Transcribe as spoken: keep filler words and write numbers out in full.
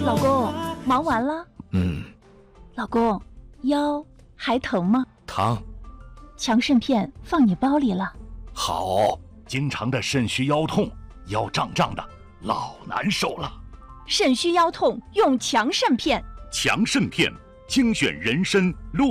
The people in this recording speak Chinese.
老公，忙完了？ 嗯。 老公，腰还疼吗？ 疼。 强肾片放你包里了。 好，经常的肾虚腰痛，腰胀胀的，老难受了。 肾虚腰痛用强肾片。 强肾片精选人参鹿。